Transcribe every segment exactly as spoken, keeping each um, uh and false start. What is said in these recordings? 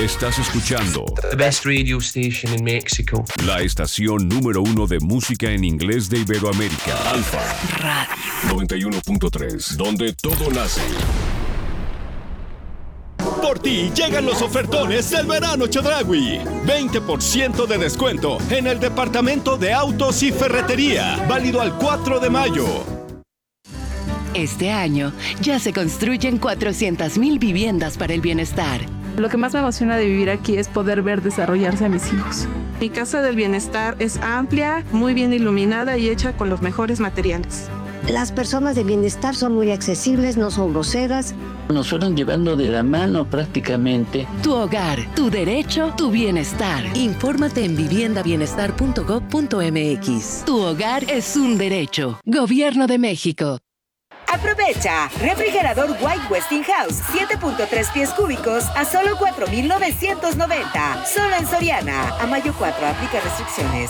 Estás escuchando The best radio station in Mexico. La estación número uno de música en inglés de Iberoamérica. Alfa Radio noventa y uno punto tres, donde todo nace. Por ti llegan los ofertones del verano Chedraui. veinte por ciento de descuento en el departamento de autos y ferretería. Válido al cuatro de mayo. Este año ya se construyen cuatrocientas mil viviendas para el bienestar. Lo que más me emociona de vivir aquí es poder ver desarrollarse a mis hijos. Mi casa del bienestar es amplia, muy bien iluminada y hecha con los mejores materiales. Las personas de bienestar son muy accesibles, no son groseras. Nos fueron llevando de la mano prácticamente. Tu hogar, tu derecho, tu bienestar. Infórmate en vivienda bienestar punto gob punto eme equis. Tu hogar es un derecho. Gobierno de México. Aprovecha. Refrigerador White Westinghouse, siete punto tres pies cúbicos a solo cuatro mil novecientos noventa. Solo en Soriana. A mayo cuatro, aplica restricciones.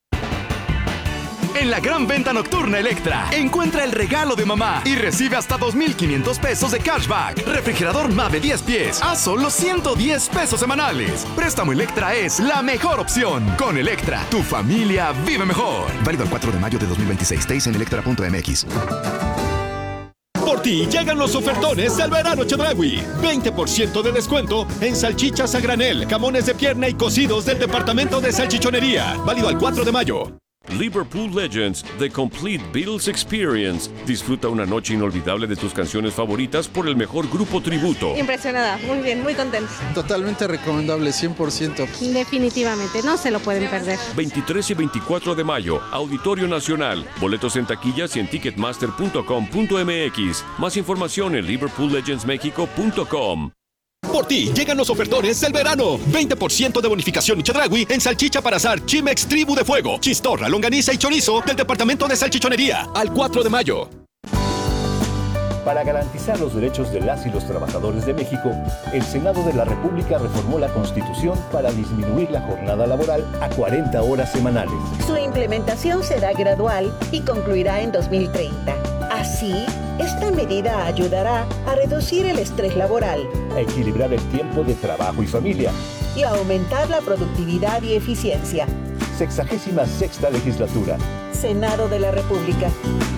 En la gran venta nocturna Electra, encuentra el regalo de mamá y recibe hasta dos mil quinientos pesos de cashback. Refrigerador Mave diez pies a solo ciento diez pesos semanales. Préstamo Electra es la mejor opción. Con Electra, tu familia vive mejor. Válido el cuatro de mayo de dos mil veintiséis. Tays en electra punto eme equis. Por ti llegan los ofertones del verano Chedraui. veinte por ciento de descuento en salchichas a granel, jamones de pierna y cocidos del departamento de salchichonería. Válido al cuatro de mayo. Liverpool Legends, The Complete Beatles Experience. Disfruta una noche inolvidable de tus canciones favoritas por el mejor grupo tributo. Impresionada, muy bien, muy contenta. Totalmente recomendable, cien por ciento. Definitivamente, no se lo pueden perder. veintitrés y veinticuatro de mayo, Auditorio Nacional. Boletos en taquillas y en ticketmaster punto com punto eme equis. Más información en liverpool legends mexico punto com. Por ti llegan los ofertones del verano. veinte por ciento de bonificación Chedraui en salchicha para asar Chimex Tribu de Fuego, chistorra, longaniza y chorizo del departamento de salchichonería. Al cuatro de mayo. Para garantizar los derechos de las y los trabajadores de México, el Senado de la República reformó la Constitución para disminuir la jornada laboral a cuarenta horas semanales. Su implementación será gradual y concluirá en dos mil treinta. Así, esta medida ayudará a reducir el estrés laboral, a equilibrar el tiempo de trabajo y familia y a aumentar la productividad y eficiencia. Sexagésima sexta legislatura. Senado de la República.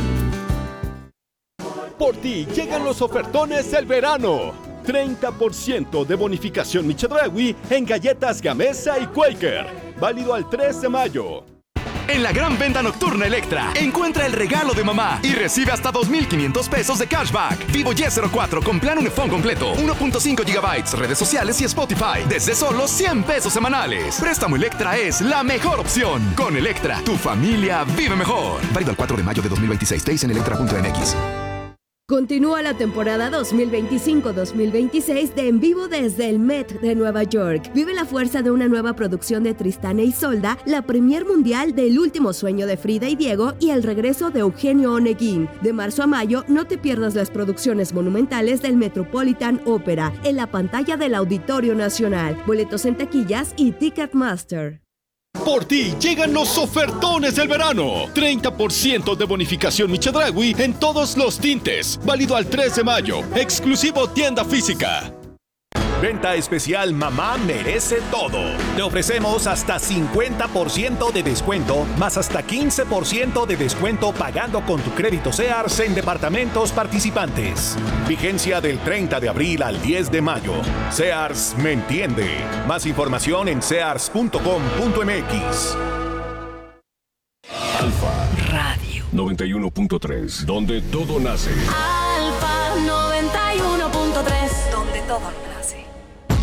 Por ti llegan los ofertones del verano. treinta por ciento de bonificación Chedraui en galletas Gamesa y Quaker. Válido al tres de mayo. En la gran venta nocturna Electra, encuentra el regalo de mamá y recibe hasta dos mil quinientos pesos de cashback. Vivo Y cero cuatro con plan Unifón completo, uno punto cinco gigabytes, redes sociales y Spotify, desde solo cien pesos semanales. Préstamo Electra es la mejor opción. Con Electra, tu familia vive mejor. Válido el cuatro de mayo de dos mil veintiséis. Tays en electra punto eme equis. Continúa la temporada dos mil veinticinco dos mil veintiséis de En Vivo desde el Met de Nueva York. Vive la fuerza de una nueva producción de Tristán e Isolda, la premier mundial del Último Sueño de Frida y Diego y el regreso de Eugenio Oneguín. De marzo a mayo, no te pierdas las producciones monumentales del Metropolitan Opera en la pantalla del Auditorio Nacional. Boletos en taquillas y Ticketmaster. Por ti llegan los ofertones del verano. treinta por ciento de bonificación Chedraui en todos los tintes. Válido al tres de mayo. Exclusivo tienda física. Venta especial Mamá Merece Todo. Te ofrecemos hasta cincuenta por ciento de descuento, más hasta quince por ciento de descuento pagando con tu crédito Sears en departamentos participantes. Vigencia del treinta de abril al diez de mayo. Sears me entiende. Más información en sears punto com punto eme equis. Alfa Radio noventa y uno punto tres, donde todo nace. Alfa noventa y uno punto tres, donde todo nace.